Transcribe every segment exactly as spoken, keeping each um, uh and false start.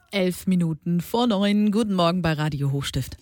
Elf Minuten vor neun. Guten Morgen bei Radio Hochstift.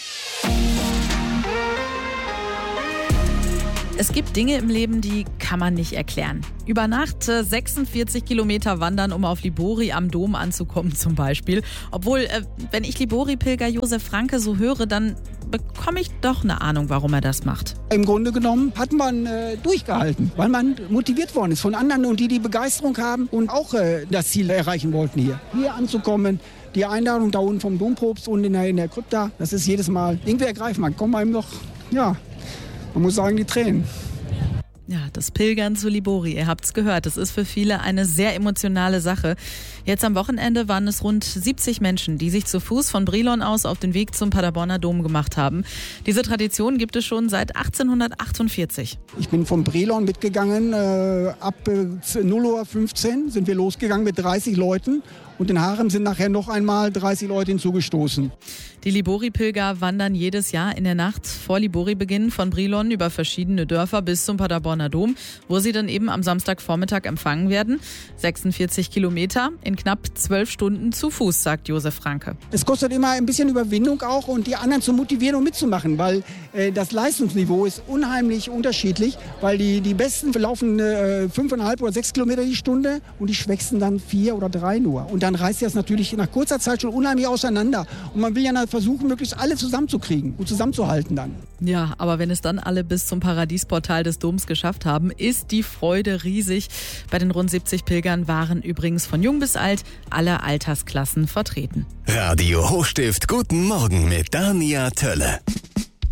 Es gibt Dinge im Leben, die kann man nicht erklären. Über Nacht sechsundvierzig Kilometer wandern, um auf Libori am Dom anzukommen zum Beispiel. Obwohl, äh, wenn ich Libori-Pilger Josef Franke so höre, dann bekomme ich doch eine Ahnung, warum er das macht. Im Grunde genommen hat man äh, durchgehalten, weil man motiviert worden ist von anderen und die die Begeisterung haben und auch äh, das Ziel erreichen wollten hier. Hier anzukommen, die Einladung da unten vom Dompropst und in der, in der Krypta, das ist jedes Mal irgendwie ergreifen. Man kommt einem doch, ja, man muss sagen, die Tränen. Ja, das Pilgern zu Libori, ihr habt's gehört, das ist für viele eine sehr emotionale Sache. Jetzt am Wochenende waren es rund siebzig Menschen, die sich zu Fuß von Brilon aus auf den Weg zum Paderborner Dom gemacht haben. Diese Tradition gibt es schon seit achtzehnhundertachtundvierzig. Ich bin von Brilon mitgegangen, äh, ab äh, null Uhr fünfzehn sind wir losgegangen mit dreißig Leuten. Und in Harem sind nachher noch einmal dreißig Leute hinzugestoßen. Die Libori-Pilger wandern jedes Jahr in der Nacht vor Libori-Beginn von Brilon über verschiedene Dörfer bis zum Paderborner Dom, wo sie dann eben am Samstagvormittag empfangen werden. sechsundvierzig Kilometer in knapp zwölf Stunden zu Fuß, sagt Josef Franke. Es kostet immer ein bisschen Überwindung auch und die anderen zu motivieren und mitzumachen, weil äh, das Leistungsniveau ist unheimlich unterschiedlich, weil die, die Besten laufen äh, fünfeinhalb oder sechs Kilometer die Stunde und die Schwächsten dann vier oder drei nur. Und dann reißt das natürlich nach kurzer Zeit schon unheimlich auseinander. Und man will ja versuchen, möglichst alle zusammenzukriegen und zusammenzuhalten dann. Ja, aber wenn es dann alle bis zum Paradiesportal des Doms geschafft haben, ist die Freude riesig. Bei den rund siebzig Pilgern waren übrigens von jung bis alt alle Altersklassen vertreten. Radio Hochstift, guten Morgen mit Dania Tölle.